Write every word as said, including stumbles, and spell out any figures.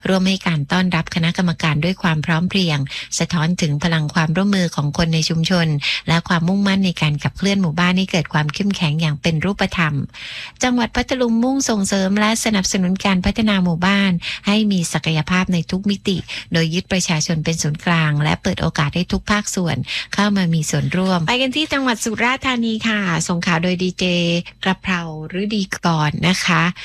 ร่วมให้การต้อนรับคณะกรรมการด้วยความพร้อมเพรียงสะท้อนถึงพลังความร่วมมือของคนในชุมชนและความมุ่งมั่นในการขับเคลื่อนหมู่บ้านให้เกิดความเข้มแข็งอย่างเป็นรูปธรรมจังหวัดพัทลุงมุ่งส่งเสริมและสนับสนุนการพัฒนาหมู่บ้านให้มีศักยภาพในทุกมิติโดยยึดประชาชนเป็นศูนย์กลางและเปิดโอกาสให้ทุกภาคส่วนเข้ามามีส่วนร่วมไปกันที่จังหวัดสุราษฎร์ธานีค่ะส่งข่าวโดยดีเจกระเพราหรือดีก่อนนะคะ